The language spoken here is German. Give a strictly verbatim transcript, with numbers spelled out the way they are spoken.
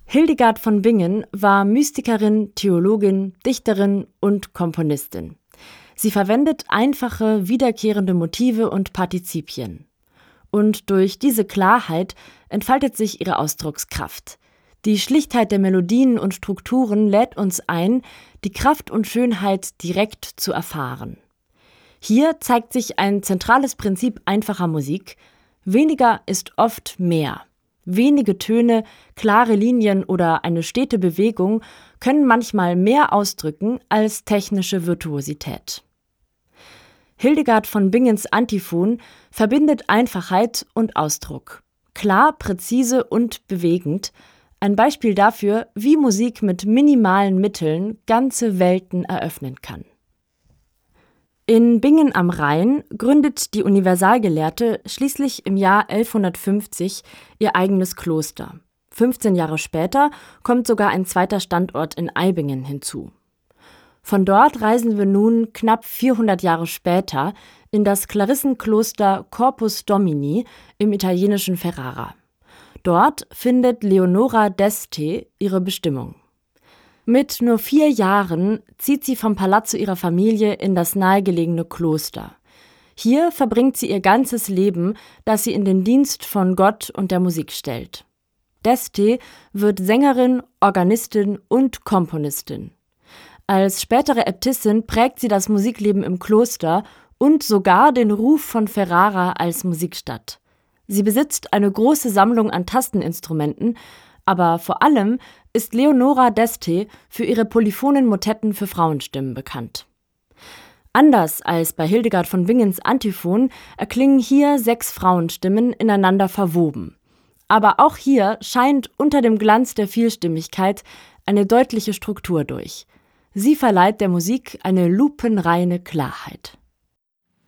Hildegard von Bingen war Mystikerin, Theologin, Dichterin und Komponistin. Sie verwendet einfache, wiederkehrende Motive und Partizipien. Und durch diese Klarheit entfaltet sich ihre Ausdruckskraft. Die Schlichtheit der Melodien und Strukturen lädt uns ein, die Kraft und Schönheit direkt zu erfahren. Hier zeigt sich ein zentrales Prinzip einfacher Musik: Weniger ist oft mehr. Wenige Töne, klare Linien oder eine stete Bewegung können manchmal mehr ausdrücken als technische Virtuosität. Hildegard von Bingens Antiphon verbindet Einfachheit und Ausdruck. Klar, präzise und bewegend. Ein Beispiel dafür, wie Musik mit minimalen Mitteln ganze Welten eröffnen kann. In Bingen am Rhein gründet die Universalgelehrte schließlich im Jahr elfhundertfünfzig ihr eigenes Kloster. fünfzehn Jahre später kommt sogar ein zweiter Standort in Eibingen hinzu. Von dort reisen wir nun knapp vierhundert Jahre später in das Klarissenkloster Corpus Domini im italienischen Ferrara. Dort findet Leonora d'Este ihre Bestimmung. Mit nur vier Jahren zieht sie vom Palazzo ihrer Familie in das nahegelegene Kloster. Hier verbringt sie ihr ganzes Leben, das sie in den Dienst von Gott und der Musik stellt. d'Este wird Sängerin, Organistin und Komponistin. Als spätere Äbtissin prägt sie das Musikleben im Kloster und sogar den Ruf von Ferrara als Musikstadt. Sie besitzt eine große Sammlung an Tasteninstrumenten, aber vor allem ist Leonora d'Este für ihre polyphonen Motetten für Frauenstimmen bekannt. Anders als bei Hildegard von Bingens Antiphon erklingen hier sechs Frauenstimmen ineinander verwoben. Aber auch hier scheint unter dem Glanz der Vielstimmigkeit eine deutliche Struktur durch. Sie verleiht der Musik eine lupenreine Klarheit.